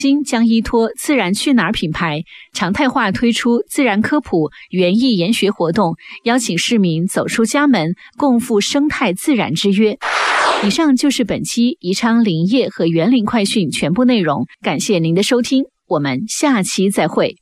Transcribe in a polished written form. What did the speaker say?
新将依托自然去哪儿品牌，常态化推出自然科普园艺研学活动，邀请市民走出家门，共赴生态自然之约。以上就是本期宜昌林业和园林快讯全部内容，感谢您的收听，我们下期再会。